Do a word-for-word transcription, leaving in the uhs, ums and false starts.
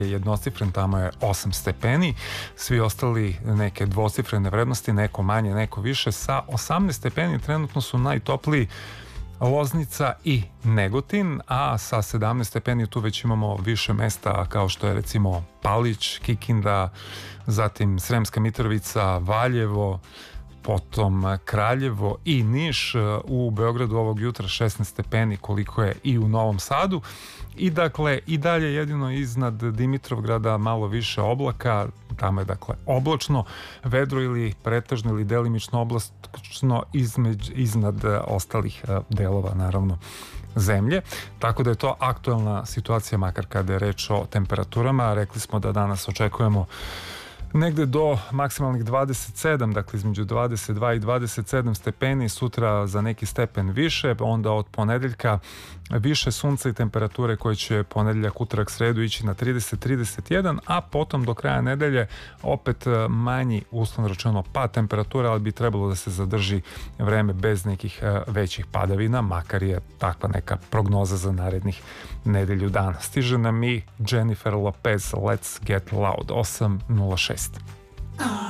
jednocifren, tamo je osam stepeni, svi ostali neke dvocifrene vrednosti, neko manje, neko više. Sa osamnaest stepeni trenutno su najtopliji Loznica i Negotin, a sa sedamnaest stepeni tu već imamo više mesta kao što je recimo Palić, Kikinda, zatim Sremska Mitrovica, Valjevo, potom Kraljevo i Niš. U Beogradu ovog jutra šesnaest stepeni, koliko je i u Novom Sadu. I dakle, i dalje jedino iznad Dimitrovgrada malo više oblaka, tamo je dakle oblačno, vedro ili pretežno ili delimično oblačno između, iznad ostalih delova, naravno, zemlje. Tako da je to aktuelna situacija, makar kada je reč o temperaturama. Rekli smo da danas očekujemo negde do maksimalnih dvadeset sedam, dakle između dvadeset dva i dvadeset sedam stepeni, sutra za neki stepen više, onda od ponedeljka više sunca i temperature koje će ponedeljak, utorak, sredu ići na trideset do trideset jedan, a potom do kraja nedelje opet manji, uslovno rečeno, pad temperature, ali bi trebalo da se zadrži vreme bez nekih većih padavina, makar je takva neka prognoza za narednih nedelju dana. Stiže nam i Jennifer Lopez, Let's Get Loud, osam nula šest.